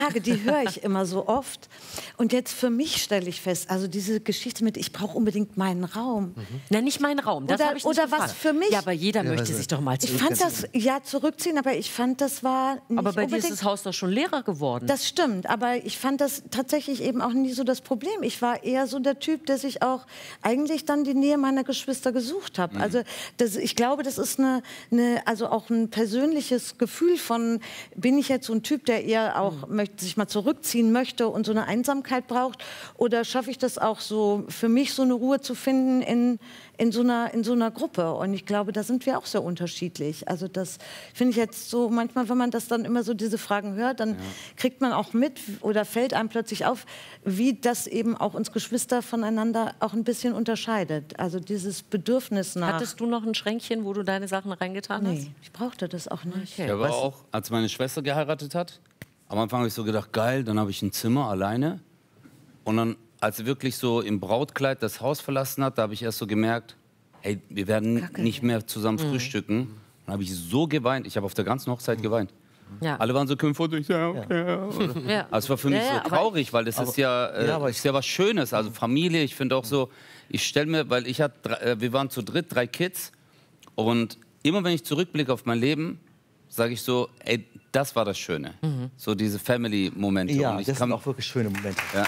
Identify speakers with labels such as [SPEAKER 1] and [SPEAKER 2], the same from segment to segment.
[SPEAKER 1] Frage, die höre ich immer so oft. Und jetzt für mich stelle ich fest, also diese Geschichte mit, ich brauche unbedingt meinen Raum.
[SPEAKER 2] Na, nicht meinen Raum, das habe ich nicht
[SPEAKER 1] Oder
[SPEAKER 2] gefragt.
[SPEAKER 1] was für mich.
[SPEAKER 2] Ja, aber jeder möchte sich doch mal
[SPEAKER 1] Ich
[SPEAKER 2] zurückziehen.
[SPEAKER 1] fand das, ja, zurückziehen, aber ich fand, das war nicht
[SPEAKER 2] Aber bei dir ist
[SPEAKER 1] unbedingt...
[SPEAKER 2] das Haus doch schon leerer geworden.
[SPEAKER 1] Das stimmt, aber ich fand das tatsächlich eben auch nie so das Problem. Ich war eher so der Typ, der sich auch eigentlich dann die Nähe meiner Geschwister gesucht hat. Also ich glaube, das ist also auch ein persönliches Gefühl von, bin ich jetzt so ein Typ, der eher auch sich mal zurückziehen möchte und so eine Einsamkeit braucht, oder schaffe ich das auch so, für mich so eine Ruhe zu finden in so einer Gruppe. Und ich glaube, da sind wir auch sehr unterschiedlich. Also das finde ich jetzt so, manchmal, wenn man das dann immer so diese Fragen hört, dann kriegt man auch mit oder fällt einem plötzlich auf, wie das eben auch uns Geschwister voneinander auch ein bisschen unterscheidet. Also dieses Bedürfnis nach...
[SPEAKER 2] Hattest du noch ein Schränkchen, wo du deine Sachen reingetan hast?
[SPEAKER 1] Nee, ich brauchte das auch nicht.
[SPEAKER 2] Okay.
[SPEAKER 3] Ich habe auch, als meine Schwester geheiratet hat, am Anfang habe ich so gedacht, geil, dann habe ich ein Zimmer alleine. Und dann, als sie wirklich so im Brautkleid das Haus verlassen hat, da habe ich erst so gemerkt, hey, wir werden nicht mehr zusammen frühstücken. Dann habe ich so geweint. Ich habe auf der ganzen Hochzeit geweint.
[SPEAKER 2] Ja.
[SPEAKER 3] Alle waren so Foto. Ich sage, okay.
[SPEAKER 2] Ja.
[SPEAKER 3] Also es war für mich so traurig, weil das ist ja, ist ja was Schönes. Also Familie, ich finde auch so, ich stelle mir, weil wir waren zu dritt, 3 Kids. Und immer wenn ich zurückblicke auf mein Leben, sage ich so, ey, das war das Schöne. So diese Family-Momente.
[SPEAKER 4] Ja,
[SPEAKER 3] und
[SPEAKER 4] das sind auch wirklich schöne Momente.
[SPEAKER 3] Ja.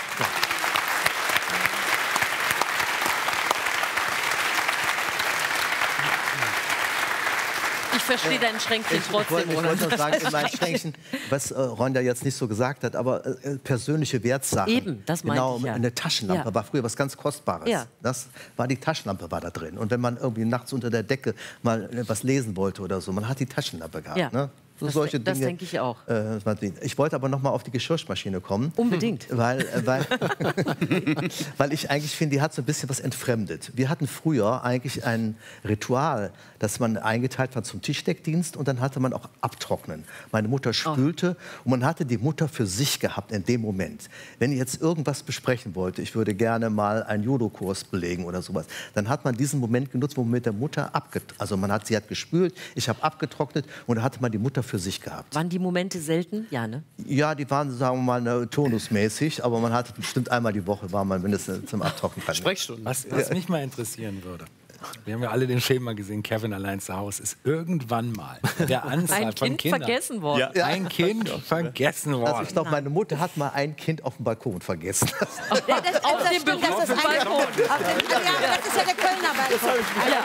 [SPEAKER 2] Ich verstehe dein Schränkchen trotzdem.
[SPEAKER 4] Ich wollte nur sagen, in meinen Schränkchen, was Ronja jetzt nicht so gesagt hat, aber persönliche Wertsachen.
[SPEAKER 2] Eben, das meinte ich, ja.
[SPEAKER 4] Eine Taschenlampe war früher was ganz Kostbares.
[SPEAKER 2] Ja.
[SPEAKER 4] Das war die Taschenlampe war da drin. Und wenn man irgendwie nachts unter der Decke mal was lesen wollte oder so, man hat die Taschenlampe gehabt.
[SPEAKER 2] Ja.
[SPEAKER 4] Ne? So solche Dinge,
[SPEAKER 2] das denke ich auch.
[SPEAKER 4] Ich wollte aber noch mal auf die Geschirrspülmaschine kommen.
[SPEAKER 2] Unbedingt.
[SPEAKER 4] Weil ich eigentlich finde, die hat so ein bisschen was entfremdet. Wir hatten früher eigentlich ein Ritual, dass man eingeteilt war zum Tischdeckdienst und dann hatte man auch Abtrocknen. Meine Mutter spülte und man hatte die Mutter für sich gehabt in dem Moment. Wenn ich jetzt irgendwas besprechen wollte, ich würde gerne mal einen Judo-Kurs belegen oder sowas, dann hat man diesen Moment genutzt, wo man mit der Mutter sie hat gespült, ich habe abgetrocknet und da hatte man die Mutter für sich gehabt.
[SPEAKER 2] Waren die Momente selten? Ja, ne?
[SPEAKER 4] Ja, die waren, sagen wir mal, turnusmäßig, aber man hatte bestimmt einmal die Woche, war man mindestens zum Abtrocknen.
[SPEAKER 5] Sprechstunde. Was mich mal interessieren würde, wir haben ja alle den Film mal gesehen, Kevin allein zu Hause, ist irgendwann mal der Anzahl von Kindern...
[SPEAKER 2] vergessen worden.
[SPEAKER 5] Ja, ein Kind vergessen worden.
[SPEAKER 4] Also ich glaube, meine Mutter hat mal ein Kind auf dem Balkon vergessen.
[SPEAKER 2] Auf dem berühmten Balkon.
[SPEAKER 1] Das ist ja der Kölner Balkon.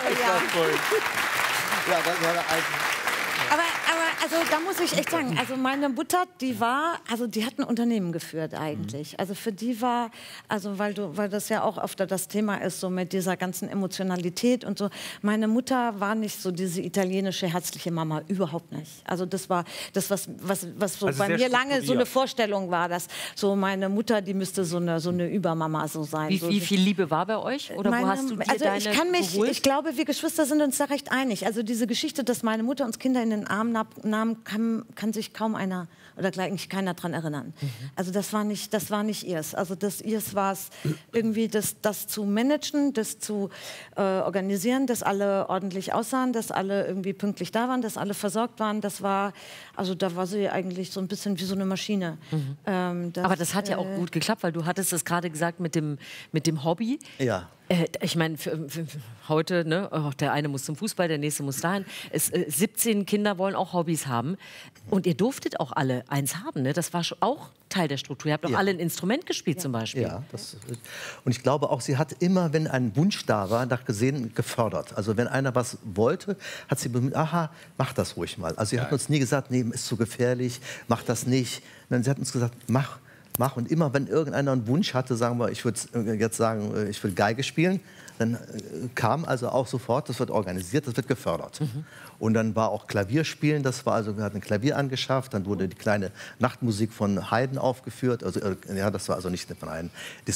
[SPEAKER 4] Ja, das war der alte.
[SPEAKER 1] Aber also da muss ich echt sagen, also meine Mutter, die hat ein Unternehmen geführt eigentlich. Also für die war, also weil das ja auch oft das Thema ist, so mit dieser ganzen Emotionalität und so. Meine Mutter war nicht so diese italienische herzliche Mama, überhaupt nicht. Also das war das, was so
[SPEAKER 5] also
[SPEAKER 1] bei mir lange so eine Vorstellung war, dass so meine Mutter, die müsste so eine Übermama so sein.
[SPEAKER 2] Wie viel Liebe war bei euch? Oder wo hast du dir geholt?
[SPEAKER 1] Ich glaube, wir Geschwister sind uns da recht einig. Also diese Geschichte, dass meine Mutter uns Kinder in den Arm nahm, kann sich kaum einer oder eigentlich keiner daran erinnern. Also das war nicht ihrs. Also ihrs war es irgendwie, das zu managen, das zu organisieren, dass alle ordentlich aussahen, dass alle irgendwie pünktlich da waren, dass alle versorgt waren. Da war sie eigentlich so ein bisschen wie so eine Maschine.
[SPEAKER 2] Aber das hat ja auch gut geklappt, weil du hattest es gerade gesagt mit dem Hobby.
[SPEAKER 4] Ja.
[SPEAKER 2] Ich meine, für heute, ne, der eine muss zum Fußball, der nächste muss dahin. 17 Kinder wollen auch Hobbys haben. Und ihr durftet auch alle eins haben, ne? Das war auch Teil der Struktur. Ihr habt auch alle ein Instrument gespielt zum Beispiel.
[SPEAKER 4] Ja, und ich glaube auch, sie hat immer, wenn ein Wunsch da war, gefördert. Also wenn einer was wollte, hat sie bemüht, aha, mach das ruhig mal. Also sie hat uns nie gesagt, nee, ist zu gefährlich, mach das nicht. Sondern sie hat uns gesagt, mach. Und immer, wenn irgendeiner einen Wunsch hatte, sagen wir, ich würde jetzt sagen, ich will Geige spielen, dann kam also auch sofort, das wird organisiert, das wird gefördert. Und dann war auch Klavierspielen, wir hatten ein Klavier angeschafft, dann wurde die kleine Nachtmusik von Haydn aufgeführt, also ja, das war also nicht von Haydn,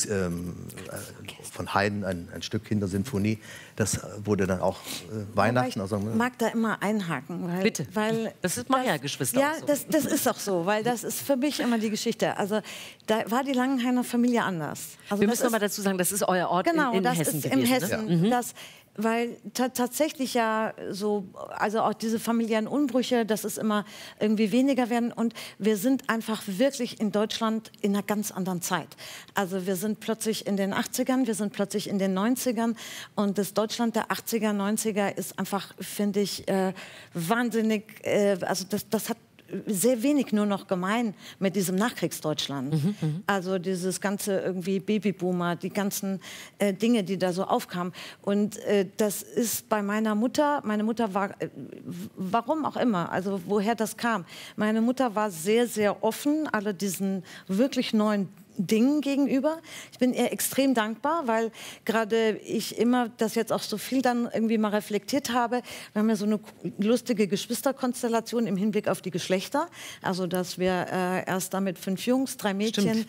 [SPEAKER 4] von Haydn ein Stück Kindersinfonie, das wurde dann auch Weihnachten.
[SPEAKER 1] Ich mag da immer einhaken.
[SPEAKER 2] Bitte, das ist Maja-Geschwister.
[SPEAKER 1] Ja, so. Das ist auch so, weil das ist für mich immer die Geschichte. Also da war die Langenhainer Familie anders. Also
[SPEAKER 2] Wir müssen noch mal dazu sagen, das ist euer Ort in
[SPEAKER 1] das
[SPEAKER 2] Hessen
[SPEAKER 1] ist
[SPEAKER 2] gewesen.
[SPEAKER 1] in Hessen.
[SPEAKER 2] Ne?
[SPEAKER 1] Das, weil tatsächlich ja so, also auch diese familiären Unbrüche, dass es immer irgendwie weniger werden. Und wir sind einfach wirklich in Deutschland in einer ganz anderen Zeit. Also wir sind plötzlich in den 80ern, wir sind plötzlich in den 90ern. Und das Deutschland der 80er, 90er ist einfach, finde ich, wahnsinnig, also das hat sehr wenig nur noch gemein mit diesem Nachkriegsdeutschland. Also dieses ganze irgendwie Babyboomer, die ganzen Dinge, die da so aufkamen. Und das ist bei meiner Mutter war, warum auch immer, also woher das kam. Meine Mutter war sehr, sehr offen, alle diesen wirklich neuen Dingen gegenüber. Ich bin ihr extrem dankbar, weil gerade ich immer das jetzt auch so viel dann irgendwie mal reflektiert habe. Wir haben ja so eine lustige Geschwisterkonstellation im Hinblick auf die Geschlechter. Also dass wir erst damit 5 Jungs, 3 Mädchen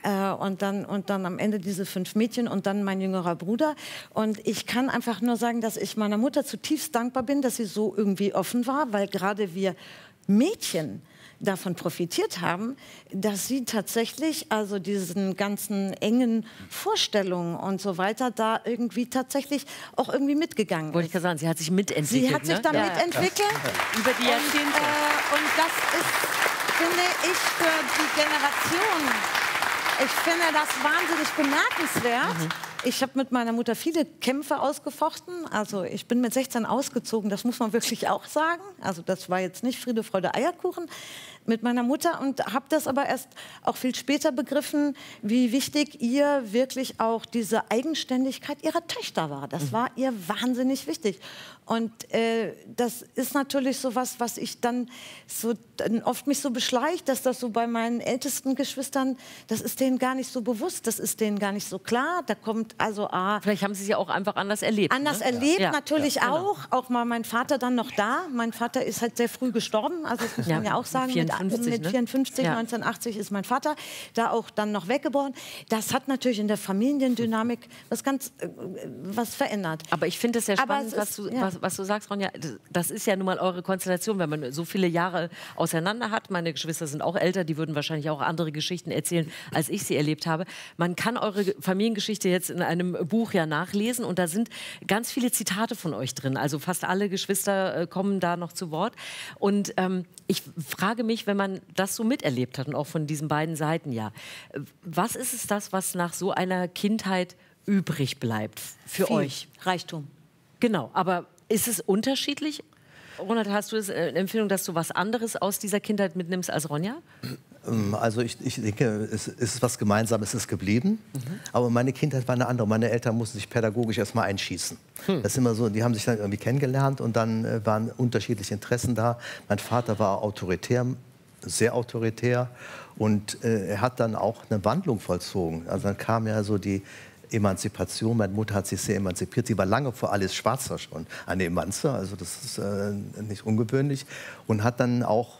[SPEAKER 1] und dann am Ende diese 5 Mädchen und dann mein jüngerer Bruder. Und ich kann einfach nur sagen, dass ich meiner Mutter zutiefst dankbar bin, dass sie so irgendwie offen war, weil gerade wir Mädchen davon profitiert haben, dass sie tatsächlich also diesen ganzen engen Vorstellungen und so weiter da irgendwie tatsächlich auch irgendwie mitgegangen ist.
[SPEAKER 2] Wollte ich gerade sagen, sie hat sich mitentwickelt.
[SPEAKER 1] Sie hat sich da mitentwickelt.
[SPEAKER 2] Über die Jahrzehnte.
[SPEAKER 1] Und das ist, finde ich, für die Generation, ich finde das wahnsinnig bemerkenswert. Ich habe mit meiner Mutter viele Kämpfe ausgefochten. Also ich bin mit 16 ausgezogen, das muss man wirklich auch sagen. Also das war jetzt nicht Friede, Freude, Eierkuchen mit meiner Mutter und habe das aber erst auch viel später begriffen, wie wichtig ihr wirklich auch diese Eigenständigkeit ihrer Töchter war. Das war ihr wahnsinnig wichtig. Und das ist natürlich so was ich dann so oft mich so beschleicht, dass das so bei meinen ältesten Geschwistern, das ist denen gar nicht so bewusst, das ist denen gar nicht so klar. Da kommt also
[SPEAKER 2] vielleicht haben sie es ja auch einfach anders erlebt.
[SPEAKER 1] Anders erlebt, natürlich auch mal mein Vater dann noch da. Mein Vater ist halt sehr früh gestorben, also das muss man ja auch sagen. Mit 54, 1980 ist mein Vater da auch dann noch weggeboren. Das hat natürlich in der Familiendynamik was verändert.
[SPEAKER 2] Aber ich finde es sehr spannend, was du sagst, Ronja. Das ist ja nun mal eure Konstellation, wenn man so viele Jahre auseinander hat. Meine Geschwister sind auch älter, die würden wahrscheinlich auch andere Geschichten erzählen, als ich sie erlebt habe. Man kann eure Familiengeschichte jetzt in einem Buch ja nachlesen und da sind ganz viele Zitate von euch drin. Also fast alle Geschwister kommen da noch zu Wort. Und ich frage mich, wenn man das so miterlebt hat und auch von diesen beiden Seiten ja, was ist es das, was nach so einer Kindheit übrig bleibt für euch?
[SPEAKER 1] Reichtum.
[SPEAKER 2] Genau, aber ist es unterschiedlich? Ronald, hast du eine Empfehlung, dass du was anderes aus dieser Kindheit mitnimmst als Ronja?
[SPEAKER 4] Also ich denke, es ist was Gemeinsames ist geblieben. Aber meine Kindheit war eine andere. Meine Eltern mussten sich pädagogisch erstmal einschießen. Das ist immer so, die haben sich dann irgendwie kennengelernt und dann waren unterschiedliche Interessen da. Mein Vater war autoritär, sehr autoritär und er hat dann auch eine Wandlung vollzogen. Also dann kam ja so die Emanzipation. Meine Mutter hat sich sehr emanzipiert. Sie war lange vor Alice Schwarzer schon eine Emanze, also das ist nicht ungewöhnlich. Und hat dann auch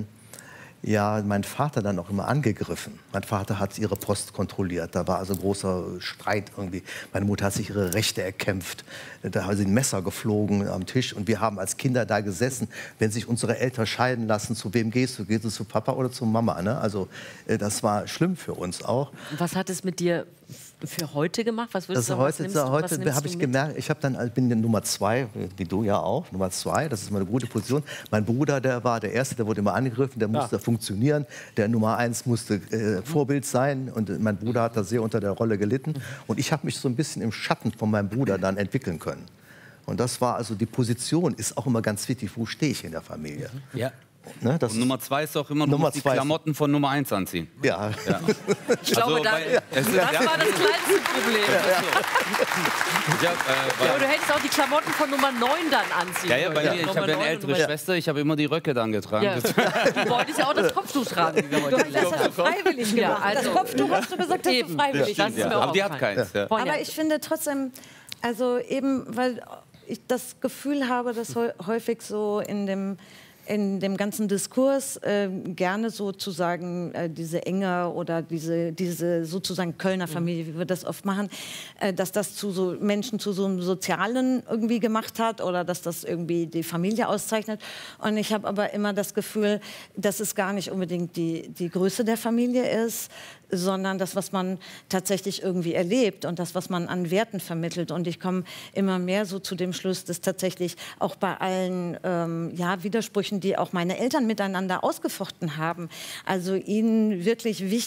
[SPEAKER 4] meinen Vater dann auch immer angegriffen. Mein Vater hat ihre Post kontrolliert. Da war also ein großer Streit irgendwie. Meine Mutter hat sich ihre Rechte erkämpft. Da haben sie ein Messer geflogen am Tisch. Und wir haben als Kinder da gesessen. Wenn sich unsere Eltern scheiden lassen, zu wem gehst du? Gehst du zu Papa oder zu Mama? Ne? Also das war schlimm für uns auch.
[SPEAKER 2] Und was hat es mit dir für heute gemacht? Was würdest du
[SPEAKER 4] sagen? Heute habe ich gemerkt, ich bin Nummer 2, wie du ja auch, Nummer 2, das ist mal eine gute Position. Mein Bruder, der war der Erste, der wurde immer angegriffen, der musste funktionieren. Der Nummer 1 musste Vorbild sein und mein Bruder hat da sehr unter der Rolle gelitten. Und ich habe mich so ein bisschen im Schatten von meinem Bruder dann entwickeln können. Und das war also, die Position ist auch immer ganz wichtig, wo stehe ich in der Familie.
[SPEAKER 3] Ja.
[SPEAKER 4] Ne,
[SPEAKER 3] und Nummer 2 ist auch immer, du musst die Klamotten von Nummer 1 anziehen.
[SPEAKER 4] Ja.
[SPEAKER 2] Ich glaube, das war das kleinste Problem. Du hättest auch die Klamotten von Nummer 9 dann anziehen.
[SPEAKER 3] Ja, bei mir, ich habe eine ältere Schwester, ich habe immer die Röcke dann getragen.
[SPEAKER 2] Ja. Du wolltest ja auch das Kopftuch tragen.
[SPEAKER 1] Du hast das ja freiwillig gemacht. Also das Kopftuch hast du gesagt, dass du freiwillig gemacht hast.
[SPEAKER 3] Aber die hat keins. Ja.
[SPEAKER 1] Aber ich finde trotzdem, also eben, weil ich das Gefühl habe, dass häufig so in dem ganzen Diskurs gerne sozusagen diese Enge oder diese sozusagen Kölner Familie, wie wir das oft machen, dass das zu so Menschen zu so einem Sozialen irgendwie gemacht hat oder dass das irgendwie die Familie auszeichnet. Und ich habe aber immer das Gefühl, dass es gar nicht unbedingt die Größe der Familie ist, sondern das, was man tatsächlich irgendwie erlebt und das, was man an Werten vermittelt. Und ich komme immer mehr so zu dem Schluss, dass tatsächlich auch bei allen Widersprüchen, die auch meine Eltern miteinander ausgefochten haben, also ihnen wirklich wichtig